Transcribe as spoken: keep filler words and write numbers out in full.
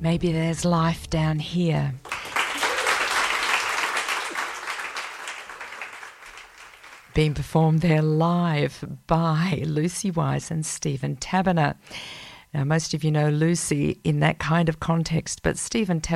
Maybe there's life down here. Being performed there live by Lucy Wise and Stephen Taberner. Now, most of you know Lucy in that kind of context, but Stephen Taberner